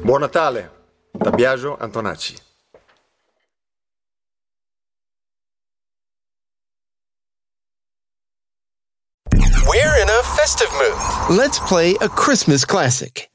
Buon Natale, da Biagio Antonacci. We're in a festive mood. Let's play a Christmas classic.